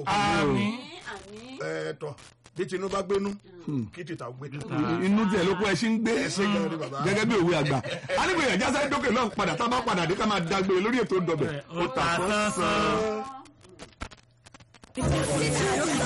àmín. Tọ́ bí Tinubu bá gbénú kí tìta gbé. Inú tiẹ̀ ló kó ẹṣin ń gbé ẹṣin gan ni bàbá. gẹ́gẹ́ bí òwe àgbà. Anígbèyàn jásá dókè náà padà tá a bá padà dé ká máa dàgbére lórí ètò ìdọ̀bẹ̀. ó ta sánsán.